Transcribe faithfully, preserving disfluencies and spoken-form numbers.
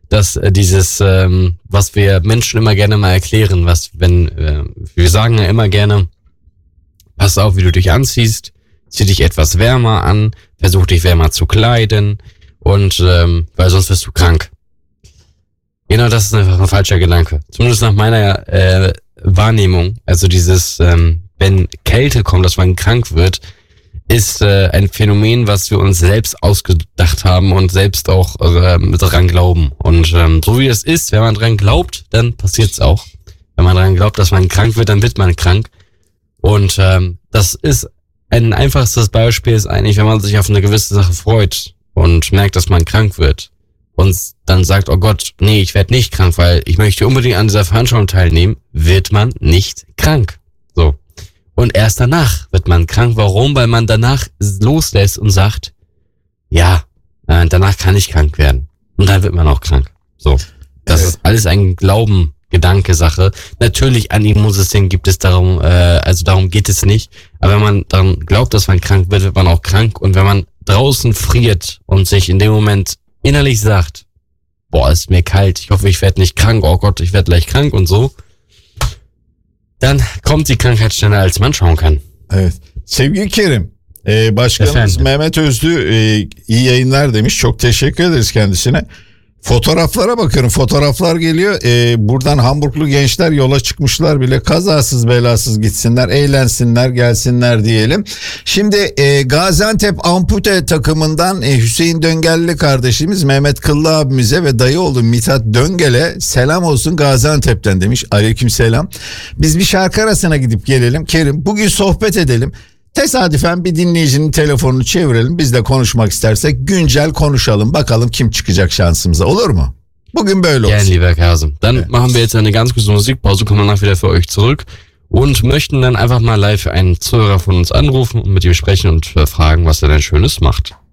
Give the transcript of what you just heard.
dass äh, dieses, ähm, was wir Menschen immer gerne mal erklären, was, wenn, äh, wir sagen ja immer gerne, pass auf, wie du dich anziehst, zieh dich etwas wärmer an, versuch dich wärmer zu kleiden und, ähm, weil sonst wirst du krank. Genau, das ist einfach ein falscher Gedanke. Zumindest nach meiner äh, Wahrnehmung. Also dieses, ähm, wenn Kälte kommt, dass man krank wird, ist äh, ein Phänomen, was wir uns selbst ausgedacht haben und selbst auch äh, daran glauben. Und ähm, so wie es ist, wenn man dran glaubt, dann passiert's auch. Wenn man dran glaubt, dass man krank wird, dann wird man krank. Und ähm, das ist ein einfachstes Beispiel, ist eigentlich, wenn man sich auf eine gewisse Sache freut und merkt, dass man krank wird und dann sagt, oh Gott, nee, ich werde nicht krank, weil ich möchte unbedingt an dieser Veranstaltung teilnehmen, wird man nicht krank. So. Und erst danach wird man krank. Warum? Weil man danach loslässt und sagt, ja, äh, danach kann ich krank werden. Und dann wird man auch krank. So. Das ist alles ein Glauben, Gedanke, Sache. Natürlich an Immunsystem gibt es darum, äh, also darum geht es nicht. Aber wenn man daran glaubt, dass man krank wird, wird man auch krank. Und wenn man draußen friert und sich in dem Moment innerlich sagt, boah, ist mir kalt, ich hoffe, ich werde nicht krank, oh Gott, ich werde gleich krank und so, dann kommt die Krankheit schneller, als man schauen kann. Evet. Sevgili Kerim, e, Başkanımız Efendim? Mehmet Özlü e, iyi yayınlar demiş. Çok teşekkür ederiz kendisine. Fotoğraflara bakıyorum. Fotoğraflar geliyor. E, buradan Hamburglu gençler yola çıkmışlar bile. Kazasız belasız gitsinler, eğlensinler, gelsinler diyelim. Şimdi e, Gaziantep Ampute takımından e, Hüseyin Döngelli kardeşimiz Mehmet Kıllı abimize ve dayı oğlu Mithat Döngel'e selam olsun Gaziantep'ten demiş. Aleyküm selam. Biz bir şarkı arasına gidip gelelim. Kerim, bugün sohbet edelim. Tesadüfen bir dinleyicinin telefonunu çevirelim. Biz de konuşmak istersek güncel konuşalım. Bakalım kim çıkacak şansımıza. Olur mu? Bugün böyle olsun. Gerne, lieber Kasem. Dann Ja. machen wir jetzt eine ganz kurze Musikpause, kommen danach wieder für euch zurück und möchten dann einfach mal live einen Zuhörer von uns anrufen und mit ihm sprechen und äh, fragen, was er denn Schönes macht.